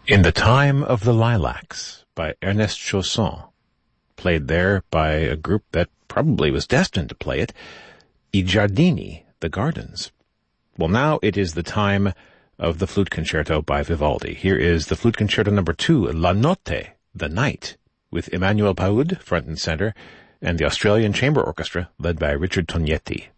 In the Time of the Lilacs by Ernest Chausson, played there by a group that probably was destined to play it, I Giardini, the Gardens. Well, now it is the time of the Flute Concerto by Vivaldi. Here is the Flute Concerto number 2, La Notte, the Night, with Emmanuel Paoud front and center, and the Australian Chamber Orchestra led by Richard Tognetti.